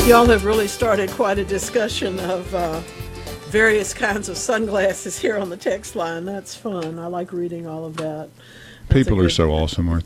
Y'all have really started quite a discussion of various kinds of sunglasses here on the text line. That's fun. I like reading all of that. That's a People are good. so awesome, aren't